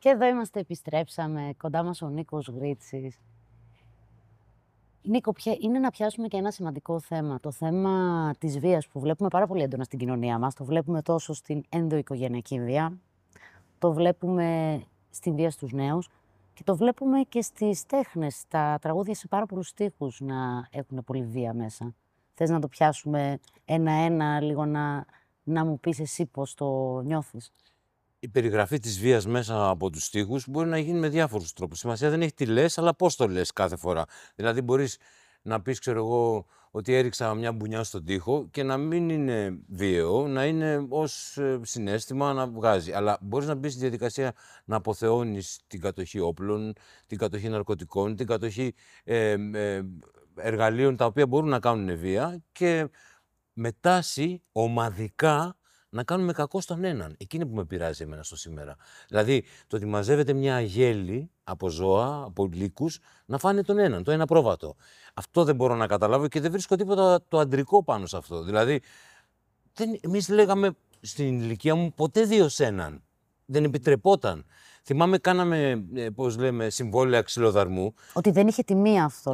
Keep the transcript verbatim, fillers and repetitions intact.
Και εδώ είμαστε, επιστρέψαμε, κοντά μας ο Νίκος Γρίτσης. Νίκο, ποια... είναι να πιάσουμε και ένα σημαντικό θέμα, το θέμα της βίας που βλέπουμε πάρα πολύ έντονα στην κοινωνία μας. Το βλέπουμε τόσο στην ενδοοικογενειακή βία, το βλέπουμε στην βία στους νέους και το βλέπουμε και στις τέχνες, στα τραγούδια σε πάρα πολλούς στίχους να έχουν πολύ βία μέσα. Θες να το πιάσουμε ένα-ένα, λίγο να, να μου πεις εσύ πώς το νιώθεις? Η περιγραφή της βίας μέσα από τους στίχους μπορεί να γίνει με διάφορους τρόπους. Σημασία δεν έχει τι λες, αλλά πώς το λες κάθε φορά. Δηλαδή μπορείς να πεις, ξέρω εγώ, ότι έριξα μια μπουνιά στον τοίχο και να μην είναι βίαιο, να είναι ως ε, συναίσθημα να βγάζει. Αλλά μπορείς να μπεις στη διαδικασία να αποθεώνεις την κατοχή όπλων, την κατοχή ναρκωτικών, την κατοχή ε, ε, εργαλείων τα οποία μπορούν να κάνουν βία και με τάση ομαδικά να κάνουμε κακό στον έναν. Εκείνη που με πειράζει εμένα στο σήμερα. Δηλαδή, το ότι μαζεύεται μια αγέλη από ζώα, από λύκους, να φάνε τον έναν, το ένα πρόβατο. Αυτό δεν μπορώ να καταλάβω και δεν βρίσκω τίποτα το αντρικό πάνω σε αυτό. Δηλαδή, δεν, εμείς λέγαμε στην ηλικία μου ποτέ δύο σ' έναν. Δεν επιτρεπόταν. Θυμάμαι, κάναμε, ε, πώς λέμε, συμβόλαια ξυλοδαρμού. Ότι δεν είχε τιμή αυτό.